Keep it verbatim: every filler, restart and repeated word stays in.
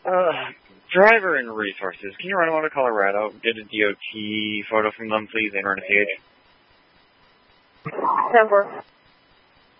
Uh, driver and resources. Can you run them out of Colorado? Get a D O T photo from them, please, and run a C H. ten four.